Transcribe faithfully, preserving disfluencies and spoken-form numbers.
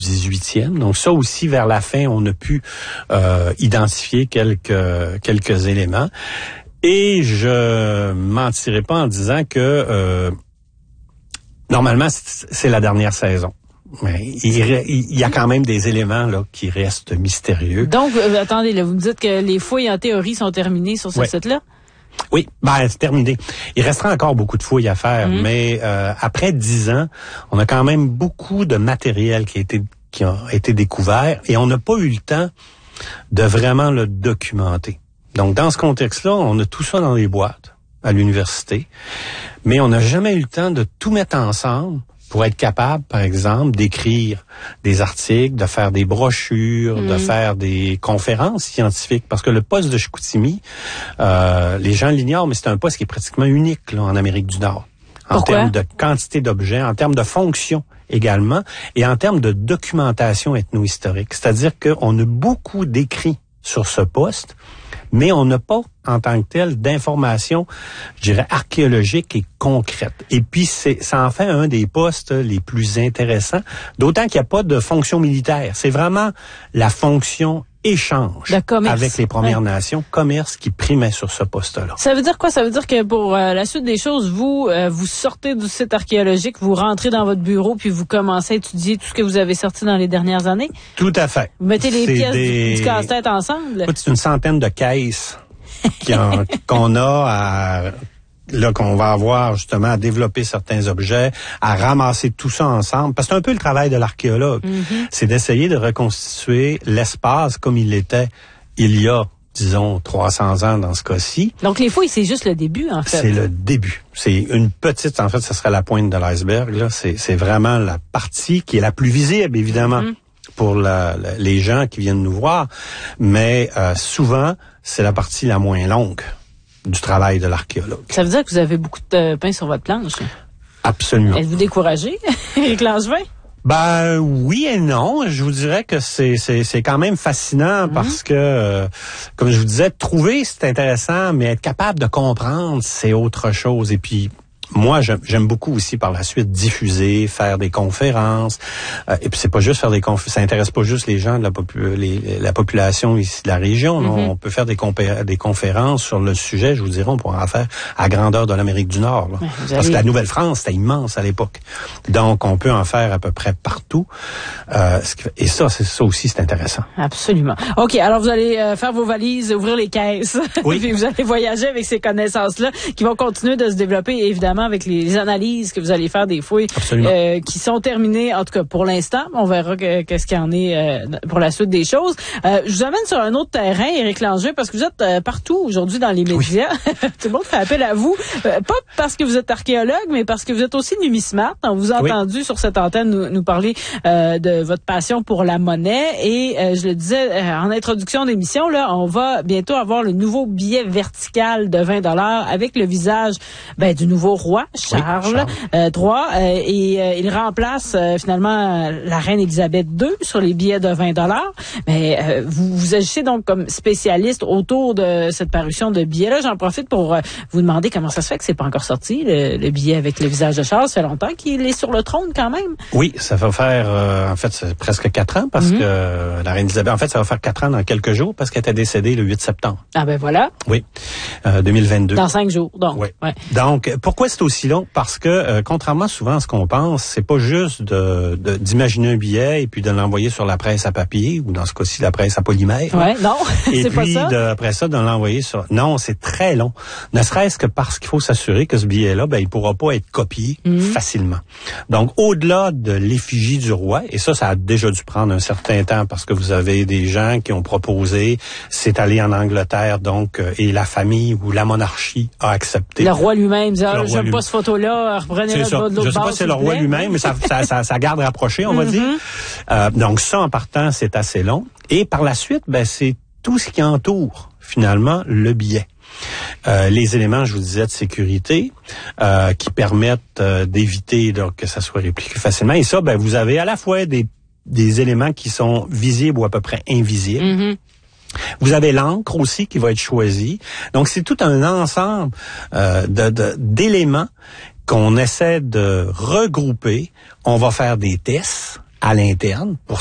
dix-huitième. Donc ça aussi, vers la fin, on a pu euh, identifier quelques quelques éléments. Et je mentirai pas en disant que euh, normalement, c'est la dernière saison. Mais il, il y a quand même des éléments là qui restent mystérieux. Donc, euh, attendez, là, vous me dites que les fouilles en théorie sont terminées sur ce ouais. site-là? Oui, ben c'est terminé. Il restera encore beaucoup de fouilles à faire, mmh. mais euh, après dix ans, on a quand même beaucoup de matériel qui a été qui a été découvert et on n'a pas eu le temps de vraiment le documenter. Donc, dans ce contexte-là, on a tout ça dans les boîtes à l'université, mais on n'a jamais eu le temps de tout mettre ensemble pour être capable, par exemple, d'écrire des articles, de faire des brochures, mmh. de faire des conférences scientifiques. Parce que le poste de Chicoutimi, euh, les gens l'ignorent, mais c'est un poste qui est pratiquement unique là, en Amérique du Nord. En Pourquoi? termes de quantité d'objets, en termes de fonction également, et en termes de documentation ethno-historique. C'est-à-dire qu'on a beaucoup d'écrits sur ce poste, mais on n'a pas, en tant que tel, d'informations, je dirais, archéologiques et concrètes. Et puis, c'est, ça en fait un des postes les plus intéressants, d'autant qu'il n'y a pas de fonction militaire. C'est vraiment la fonction échange avec les Premières ouais. Nations, commerce qui primait sur ce poste-là. Ça veut dire quoi? Ça veut dire que pour euh, la suite des choses, vous euh, vous sortez du site archéologique, vous rentrez dans votre bureau, puis vous commencez à étudier tout ce que vous avez sorti dans les dernières années? Tout à fait. Vous mettez les c'est pièces des... du, du casse-tête ensemble? Écoute, c'est une centaine de caisses en, qu'on a à... là qu'on va avoir justement à développer certains objets, à ramasser tout ça ensemble. Parce que c'est un peu le travail de l'archéologue. Mm-hmm. C'est d'essayer de reconstituer l'espace comme il était il y a, disons, trois cents ans dans ce cas-ci. Donc les fouilles, c'est juste le début, en fait. C'est le début. C'est une petite, en fait, ce serait la pointe de l'iceberg. Là, c'est, c'est vraiment la partie qui est la plus visible, évidemment, mm-hmm. pour la, la, les gens qui viennent nous voir. Mais euh, souvent, c'est la partie la moins longue du travail de l'archéologue. Ça veut dire que vous avez beaucoup de pain sur votre planche? Absolument. Êtes-vous découragé, Éric Langevin? Ben oui et non. Je vous dirais que c'est c'est c'est quand même fascinant mm-hmm. parce que, euh, comme je vous disais, trouver c'est intéressant, mais être capable de comprendre c'est autre chose. Et puis moi, j'aime, j'aime beaucoup aussi par la suite diffuser, faire des conférences. Euh, et puis c'est pas juste faire des conférences, ça intéresse pas juste les gens de la, popu- les, la population ici de la région. Mm-hmm. On peut faire des, compé- des conférences sur le sujet. Je vous dirais, on pourra en faire à grandeur de l'Amérique du Nord. Là. Ouais, parce que la Nouvelle-France, c'était immense à l'époque. Donc, on peut en faire à peu près partout. Euh, et ça, c'est ça aussi, c'est intéressant. Absolument. OK, alors vous allez euh, faire vos valises, ouvrir les caisses. Oui. Puis vous allez voyager avec ces connaissances-là qui vont continuer de se développer, évidemment, avec les, les analyses que vous allez faire des fouilles euh, qui sont terminées, en tout cas pour l'instant. On verra que, qu'est-ce qu'il y en est euh, pour la suite des choses. Euh, je vous amène sur un autre terrain, Éric Langevin, parce que vous êtes euh, partout aujourd'hui dans les médias. Oui. Tout le monde fait appel à vous. Euh, pas parce que vous êtes archéologue, mais parce que vous êtes aussi numismate. On vous a oui. entendu sur cette antenne nous, nous parler euh, de votre passion pour la monnaie. Et euh, je le disais euh, en introduction d'émission, là, on va bientôt avoir le nouveau billet vertical de vingt dollars avec le visage ben, du nouveau roi Charles, oui, Charles. Euh, trois, euh, et euh, il remplace euh, finalement euh, la reine Élisabeth deux sur les billets de vingt dollars. Mais euh, vous, vous agissez donc comme spécialiste autour de cette parution de billets-là. J'en profite pour euh, vous demander comment ça se fait que c'est pas encore sorti, le, le billet avec le visage de Charles. Ça fait longtemps qu'il est sur le trône quand même. Oui, ça va faire, euh, en fait, c'est presque quatre ans parce mm-hmm. que euh, la reine Élisabeth, en fait, ça va faire quatre ans dans quelques jours parce qu'elle était décédée le huit septembre. Ah ben voilà. Oui, euh, deux mille vingt-deux. Dans cinq jours, donc. Oui. Ouais. Donc, pourquoi c'est aussi long? Parce que, euh, contrairement souvent à ce qu'on pense, c'est pas juste de, de d'imaginer un billet et puis de l'envoyer sur la presse à papier ou dans ce cas-ci la presse à polymère. Ouais, non, et c'est puis pas ça. De, après ça de l'envoyer sur. Non, c'est très long. Ne serait-ce que parce qu'il faut s'assurer que ce billet-là, ben il pourra pas être copié mm-hmm. facilement. Donc, au-delà de l'effigie du roi, et ça, ça a déjà dû prendre un certain temps parce que vous avez des gens qui ont proposé, c'est allé en Angleterre, donc euh, et la famille ou la monarchie a accepté. Le roi lui-même dit, ah, j'aime lui... pas ce photo-là, reprenez-le de l'autre bord. Je sais pas si c'est le roi lui-même, mais ça, ça, ça, ça garde rapproché, on va mm-hmm. dire. Euh, donc ça, en partant, c'est assez long. Et par la suite, ben c'est tout ce qui entoure finalement le billet. Euh, les éléments, je vous disais, de sécurité euh, qui permettent euh, d'éviter donc, que ça soit répliqué facilement. Et ça, ben vous avez à la fois des, des éléments qui sont visibles ou à peu près invisibles. Mm-hmm. Vous avez l'encre aussi qui va être choisie. Donc, c'est tout un ensemble euh, de, de, d'éléments qu'on essaie de regrouper. On va faire des tests à l'interne pour